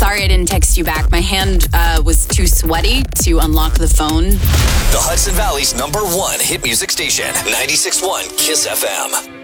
sorry I didn't text you back. My hand was too sweaty to unlock the phone. The Hudson Valley's #1 hit music station, 96.1 KISS FM.